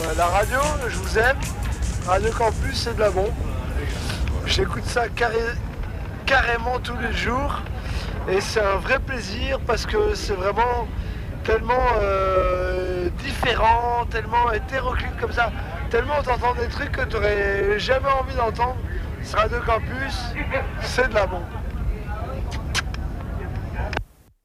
la radio, je vous aime. Radio Campus, c'est de la bombe. J'écoute ça carrément tous les jours. Et c'est un vrai plaisir parce que c'est vraiment tellement différent, tellement hétéroclite comme ça. Tellement on t'entend des trucs que tu n'aurais jamais envie d'entendre. C'est Radio Campus, c'est de la bombe.